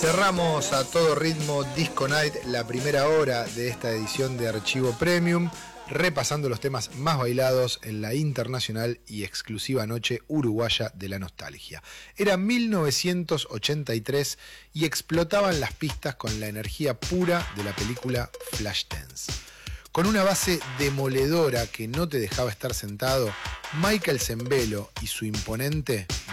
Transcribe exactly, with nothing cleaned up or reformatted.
Cerramos a todo ritmo Disco Night, la primera hora de esta edición de Archivo Premium, repasando los temas más bailados en la internacional y exclusiva noche uruguaya de la nostalgia. Era mil novecientos ochenta y tres y explotaban las pistas con la energía pura de la película Flashdance. Con una base demoledora que no te dejaba estar sentado, Michael Sembello y su imponente